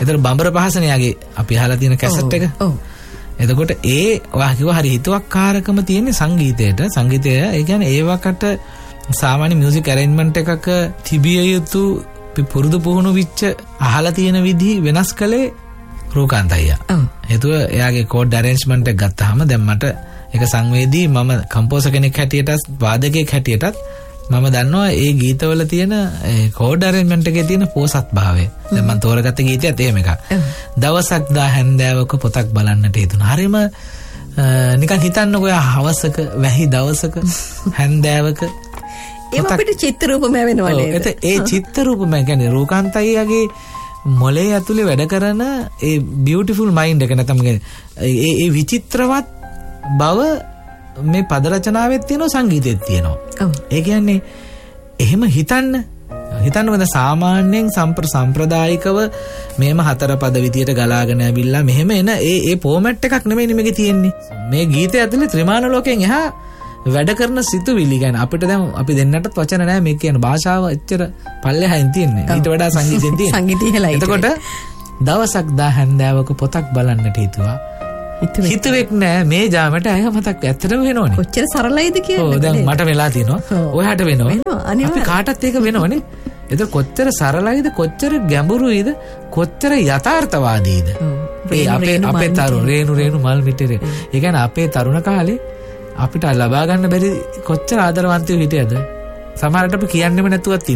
ඒතර බඹර පහසනේ යාගේ අපි අහලා තියෙන කැසට් එක. ඔව්. එතකොට ඔයා කිව්වා හරි හිතුවක්කාරකම තියෙන සංගීතයට. සංගීතය ඒ කියන්නේ ඒවකට සාමාන්‍ය මියුසික් ඇරේන්ජ්මන්ට් එකක තිබිය යුතු පුරුදු පුහුණු විච්ච අහලා තියෙන විදි වෙනස් කළේ රූකාන්ත අයියා. හේතුව එයාගේ කෝඩ් ඇරේන්ජ්මන්ට් එක ගත්තාම දැන් මට ඒක සංවේදී මම කම්පෝසර් කෙනෙක් හැටියටත් වාදකයෙක් හැටියටත් මම දන්නවා ඒ ගීතවල තියෙන කෝඩ් ඇරේන්ජ්මන්ට් එකේ තියෙන පෝසත් භාවය. දැන් මම තෝරගත්ත ගීතයත් එහෙම එකක්. දවසක් දා හැන්දෑවක පොතක් බලන්නට හිතුණා. හරිම නිකන් හිතන්නකෝ හවසක වැහි දවසක හැන්දෑවක ඒක අපිට චිත්‍ර රූපම වෙනවා නේද? ඒ චිත්‍ර රූපම කියන්නේ රූකාන්ත අයියාගේ මොලේ ඇතුලේ වැඩ කරන ඒ බියුටිෆුල් මයින්ඩ් එක නැත්නම් ඒ විචිත්‍රවත් බව මේ පද රචනාවෙත් තියෙනවා සංගීතෙත් තියෙනවා. ඒ කියන්නේ එහෙම හිතන්නවද සාමාන්‍යයෙන් සම්ප්‍රදායිකව මේම හතර පද විදියට ගලාගෙන ඇවිල්ලා මෙහෙම එන ඒ ෆෝමැට් එකක් නෙමෙයි මේකේ තියෙන්නේ. මේ ගීතය ඇතුලේ ත්‍රිමාන ලෝකයෙන් එහා වැඩ කරන සිතුවිලි ගැන අපිට දැන් අපි දෙන්නටත් වචන නැහැ මේ කියන භාෂාව එච්චර පල්ලෙහායින් තියෙන්නේ. ඊට වඩා සංගීතයෙන් තියෙන්නේ. සංගීතය ඉහළයි. එතකොට දවසක් දා හැන්දෑවක පොතක් බලන්නට හිතුවා. හිතුවෙක් නෑ මේ ජාමට අය මතක් ඇත්තටම වෙනවනේ. කොච්චර සරලයිද කියන්නේ. ඔව් දැන් මට වෙලා තියෙනවා. ඔයාට වෙනවා. අපි කාටත් ඒක වෙනවනේ. ඒක කොච්චර සරලයිද කොච්චර ගැඹුරුයිද කොච්චර යථාර්ථවාදීද. ඒ අපේ තරුණ රේණු මල් මිටේ. ඒ කියන්නේ අපේ තරුණ කාලේ අපිට ලබා ගන්න බැරි කොච්චර ආදරවන්තයෝ හිටියද? සමහරට අපි කියන්නෙම නැතුවත්